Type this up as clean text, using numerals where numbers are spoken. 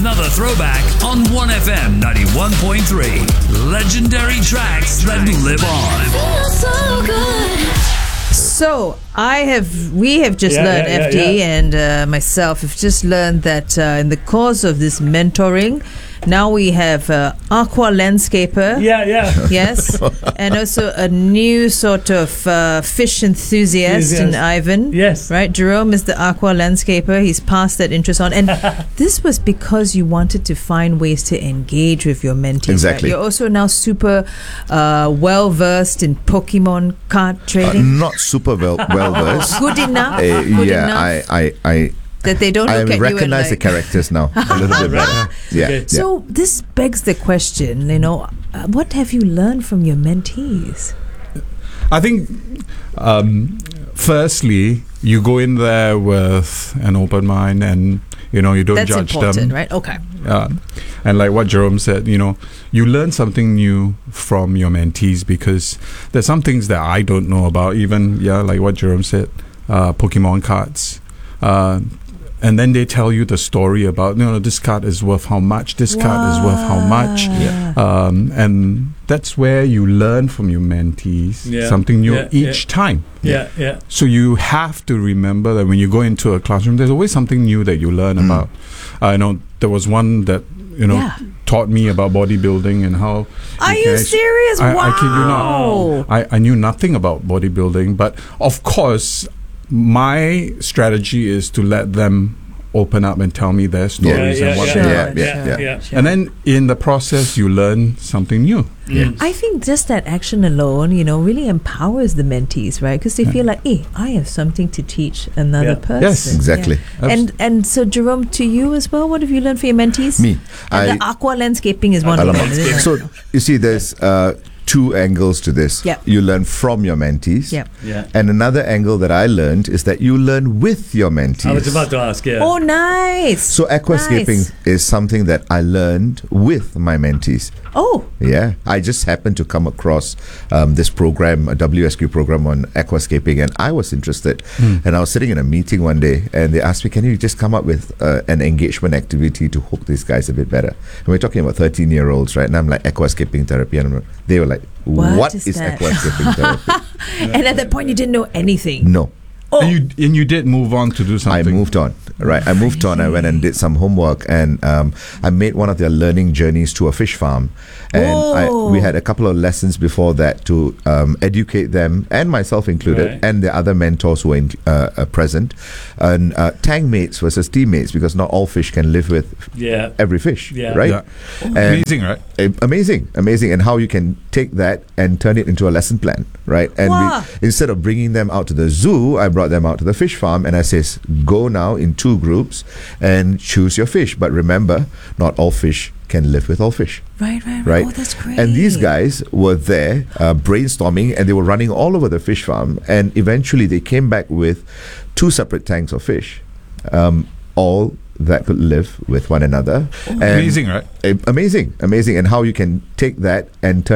another throwback on 1FM 91.3. Legendary tracks that live on. Feels so good. So we have just learned, FD and myself have just learned that in the course of this mentoring, now we have aqua landscaper. Yes, and also a new sort of fish enthusiast in Ivan. Yes. Right, Jerome is the aqua landscaper. He's passed that interest on, and this was because you wanted to find ways to engage with your mentees. Exactly. Right? You're also now super well versed in Pokemon card trading. Not super well versed. Good enough. Good enough. I that they don't look at you and recognize like, the characters now a little bit better. Yeah. So this begs the question, what have you learned from your mentees? I think, firstly, you go in there with an open mind, and you don't That's judge important, them, right? Okay. And like what Jerome said, you learn something new from your mentees, because there's some things that I don't know about. Even like what Jerome said, Pokemon cards. And then they tell you the story about, this card is worth how much, this card is worth how much. And that's where you learn from your mentees something new each time. So you have to remember that when you go into a classroom, there's always something new that you learn about. I know there was one that, taught me about bodybuilding and how... Are you serious? Wow! I kid you not. I knew nothing about bodybuilding, but of course... my strategy is to let them open up and tell me their stories and what they are. And then in the process, you learn something new. I think just that action alone, really empowers the mentees, right? Because they feel like, hey, I have something to teach another person. Yes, exactly. And so, Jerome, to you as well, what have you learned for your mentees? Me. And the aqua landscaping is one of them. Isn't it? So, you see, there's... two angles to this. You learn from your mentees. And another angle that I learned is that you learn with your mentees. I was about to ask, Oh, nice. So aquascaping is something that I learned with my mentees. Oh. Yeah. I just happened to come across this program, a WSQ program on aquascaping, and I was interested. And I was sitting in a meeting one day, and they asked me, can you just come up with an engagement activity to hook these guys a bit better? And we're talking about 13-year-olds, right? And I'm like, aquascaping therapy. And they were like, what is aquascaping therapy? And at that point, you didn't know anything. No. Oh. And you did move on to do something. I moved on, right? I moved on. I went and did some homework, and I made one of their learning journeys to a fish farm. And we had a couple of lessons before that to educate them, and myself included, and the other mentors who were present. And tang mates versus teammates, because not all fish can live with every fish, right? Yeah. Amazing, right? Amazing. And how you can take that and turn it into a lesson plan, right? And instead of bringing them out to the zoo, I brought them out to the fish farm, and I says, go now in 2 groups and choose your fish. But remember, not all fish can live with all fish. Right. Oh, that's great. And these guys were there brainstorming, and they were running all over the fish farm, and eventually they came back with 2 separate tanks of fish, all that could live with one another. Amazing, right? Amazing. And how you can take that and turn